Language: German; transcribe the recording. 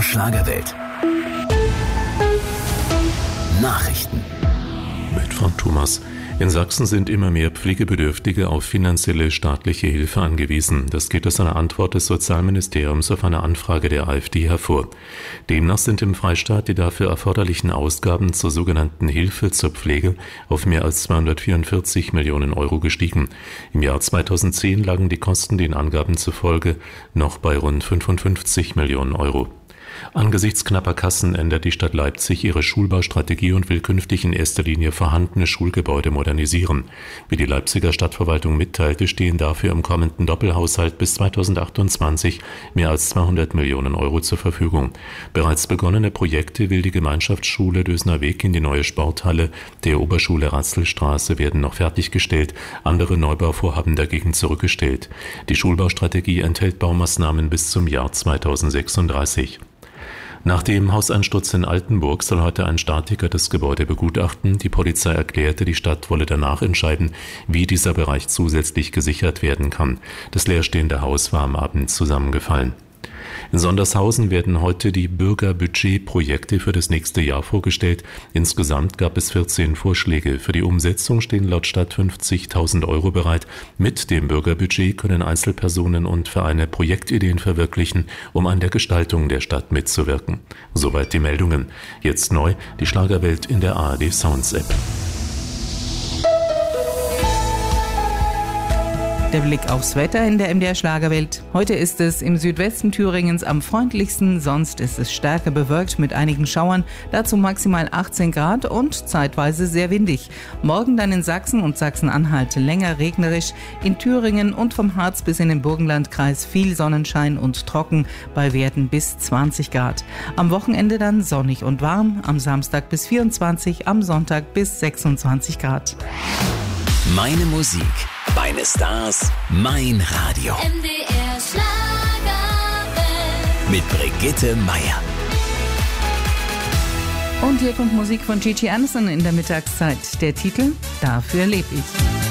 Schlagerwelt. Nachrichten. Mit Frank Thomas. In Sachsen sind immer mehr Pflegebedürftige auf finanzielle staatliche Hilfe angewiesen. Das geht aus einer Antwort des Sozialministeriums auf eine Anfrage der AfD hervor. Demnach sind im Freistaat die dafür erforderlichen Ausgaben zur sogenannten Hilfe zur Pflege auf mehr als 244 Millionen Euro gestiegen. Im Jahr 2010 lagen die Kosten den Angaben zufolge noch bei rund 55 Millionen Euro. Angesichts knapper Kassen ändert die Stadt Leipzig ihre Schulbaustrategie und will künftig in erster Linie vorhandene Schulgebäude modernisieren. Wie die Leipziger Stadtverwaltung mitteilte, stehen dafür im kommenden Doppelhaushalt bis 2028 mehr als 200 Millionen Euro zur Verfügung. Bereits begonnene Projekte will die Gemeinschaftsschule Dösner Weg in die neue Sporthalle der Oberschule Ratzelstraße werden noch fertiggestellt, andere Neubauvorhaben dagegen zurückgestellt. Die Schulbaustrategie enthält Baumaßnahmen bis zum Jahr 2036. Nach dem Hauseinsturz in Altenburg soll heute ein Statiker das Gebäude begutachten. Die Polizei erklärte, die Stadt wolle danach entscheiden, wie dieser Bereich zusätzlich gesichert werden kann. Das leerstehende Haus war am Abend zusammengefallen. In Sondershausen werden heute die Bürgerbudgetprojekte für das nächste Jahr vorgestellt. Insgesamt gab es 14 Vorschläge. Für die Umsetzung stehen laut Stadt 50.000 Euro bereit. Mit dem Bürgerbudget können Einzelpersonen und Vereine Projektideen verwirklichen, um an der Gestaltung der Stadt mitzuwirken. Soweit die Meldungen. Jetzt neu die Schlagerwelt in der ARD Sounds App. Der Blick aufs Wetter in der MDR Schlagerwelt. Heute ist es im Südwesten Thüringens am freundlichsten, sonst ist es stärker bewölkt mit einigen Schauern, dazu maximal 18 Grad und zeitweise sehr windig. Morgen dann in Sachsen und Sachsen-Anhalt länger regnerisch, in Thüringen und vom Harz bis in den Burgenlandkreis viel Sonnenschein und trocken, bei Werten bis 20 Grad. Am Wochenende dann sonnig und warm, am Samstag bis 24, am Sonntag bis 26 Grad. Meine Musik, meine Stars, mein Radio. MDR Schlagerwelt. Mit Brigitte Meier. Und hier kommt Musik von Gigi Anderson in der Mittagszeit. Der Titel: Dafür leb ich.